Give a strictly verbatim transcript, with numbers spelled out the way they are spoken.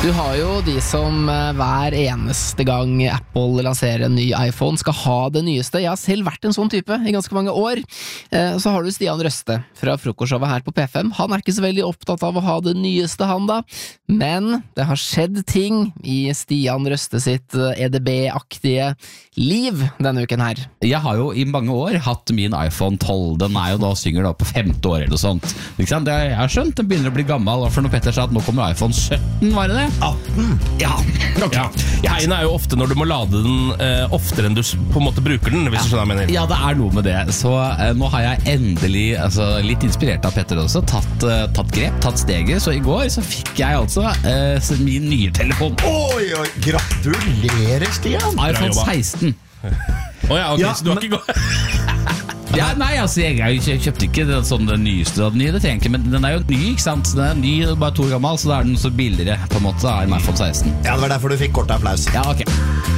Du har jo de som eh, hver eneste gang Apple lanserer en ny iPhone skal ha det nyeste. Jeg har selv vært en sånn type i ganske mange år. Eh, så har du Stian Røste fra frokostshowet her på P fem. Han er ikke så veldig opptatt av å ha det nyeste han da, men det har skjedd ting i Stian Røste sitt E D B-aktige liv denne uken her. Jeg har jo i mange år hatt min iPhone tolv. Den er jo da synger da på femte år eller noe sånt. Ikke sant? Det, jeg har skjønt, den begynner å bli gammel. Og for når Petter sa at nå kommer iPhone sytten, var det det? atten? Ja, okay. Ja. Tegnet er jo ofte når du må lade den eh, oftere enn du på en måte bruker den, hvis ja. du skjønner hva jeg mener. Ja, det er noe med det. Så eh, nå har jeg endelig, altså, litt inspirert av Petter også, tatt, uh, tatt grep, tatt steget. Så i går så fikk jeg altså uh, min nye telefon. Oi, oi, gratulerer, Stian! iPhone seksten. Å ja, ok, ja, så du har men... ikke gått... Ja, nei, altså, jeg, jeg kjøpte ikke den, sånn, den nyeste av den nye, det trenger jeg ikke, men den er jo ny, ikke sant? Den er ny, bare to år gammel, så da er den så billigere, på en måte, av en iPhone seksten. Ja, det var derfor du fikk kort applaus. Ja, ok.